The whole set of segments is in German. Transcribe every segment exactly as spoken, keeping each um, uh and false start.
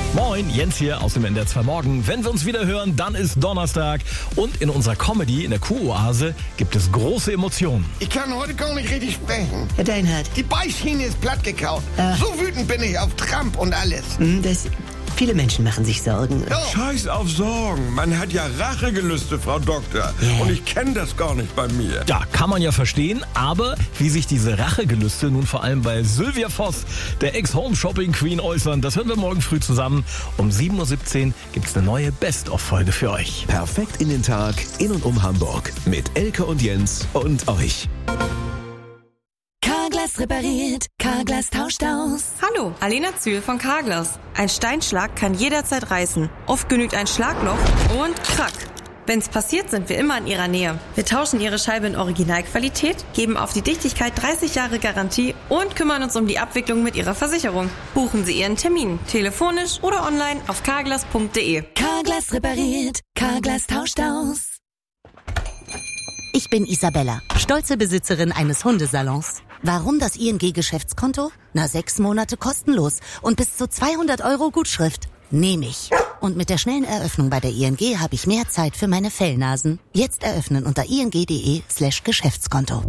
Moin, Jens hier aus dem N D R zwei Morgen. Wenn wir uns wieder hören, dann ist Donnerstag. Und in unserer Comedy, in der Kuh-Oase, gibt es große Emotionen. Ich kann heute gar nicht richtig sprechen. Herr Deinhardt. Die Beißschiene ist platt gekaut. Ah. So wütend bin ich auf Trump und alles. Hm, Das, viele Menschen machen sich Sorgen. Ja. Scheiß auf Sorgen. Man hat ja Rachegelüste, Frau Doktor. Ja. Und ich kenne das gar nicht bei mir. Ja, kann man ja verstehen, aber wie sich diese Rachegelüste nun vor allem bei Sylvia Voss, der Ex-Home-Shopping-Queen, äußern, das hören wir morgen früh zusammen. Um sieben Uhr siebzehn gibt's eine neue Best-of-Folge für euch. Perfekt in den Tag, in und um Hamburg. Mit Elke und Jens und euch. Carglass repariert, Carglass tauscht aus. Hallo, Alena Zühl von Carglass. Ein Steinschlag kann jederzeit reißen. Oft genügt ein Schlagloch und krack. Wenn's passiert, sind wir immer in Ihrer Nähe. Wir tauschen Ihre Scheibe in Originalqualität, geben auf die Dichtigkeit dreißig Jahre Garantie und kümmern uns um die Abwicklung mit Ihrer Versicherung. Buchen Sie Ihren Termin, telefonisch oder online auf carglass punkt de. Carglass repariert, Carglass tauscht aus. Ich bin Isabella, stolze Besitzerin eines Hundesalons. Warum das I N G-Geschäftskonto? Na, sechs Monate kostenlos und bis zu zweihundert Euro Gutschrift. Nehme ich. Und mit der schnellen Eröffnung bei der I N G habe ich mehr Zeit für meine Fellnasen. Jetzt eröffnen unter ing.de slash Geschäftskonto.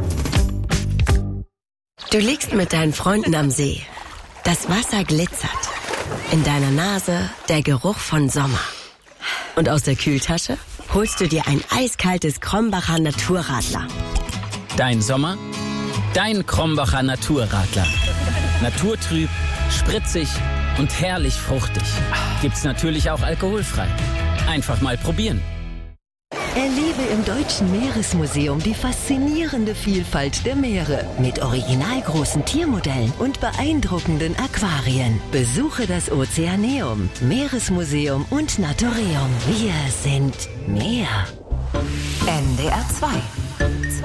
Du liegst mit deinen Freunden am See. Das Wasser glitzert. In deiner Nase der Geruch von Sommer. Und aus der Kühltasche holst du dir ein eiskaltes Krombacher Naturradler. Dein Sommer? Dein Krombacher Naturradler. Naturtrüb, spritzig und herrlich fruchtig. Gibt's natürlich auch alkoholfrei. Einfach mal probieren. Erlebe im Deutschen Meeresmuseum die faszinierende Vielfalt der Meere mit originalgroßen Tiermodellen und beeindruckenden Aquarien. Besuche das Ozeaneum, Meeresmuseum und Naturium. Wir sind Meer. N D R zwei.